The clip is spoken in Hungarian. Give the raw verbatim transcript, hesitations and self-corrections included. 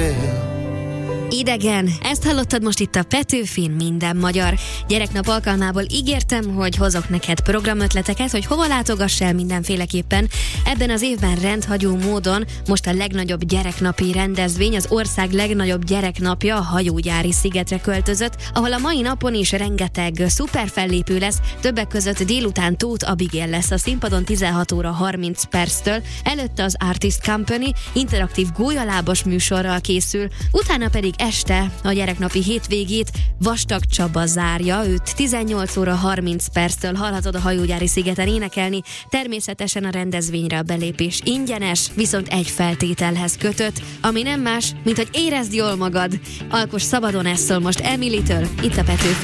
beszél. Idegen, ezt hallottad most itt a Petőfin Minden Magyar. Gyereknap alkalmából ígértem, hogy hozok neked programötleteket, hogy hova látogass el mindenféleképpen. Ebben az évben rendhagyó módon most a legnagyobb gyereknapi rendezvény, az ország legnagyobb gyereknapja a Hajógyári szigetre költözött, ahol a mai napon is rengeteg szuper fellépő lesz, többek között délután Tóth Abigail lesz a színpadon tizenhat óra harminc perctől, előtte az Artist Company interaktív gólyalábos műsorral készül, utána pedig este a gyereknapi hétvégét Vastag Csaba zárja, őt tizennyolc óra harminc perctől hallhatod a Hajógyári szigeten énekelni, természetesen a rendezvényre a belépés ingyenes, viszont egy feltételhez kötött, ami nem más, mint hogy érezd jól magad. Alkos szabadon, ezt szól most Emily-től, itt a Petőfi.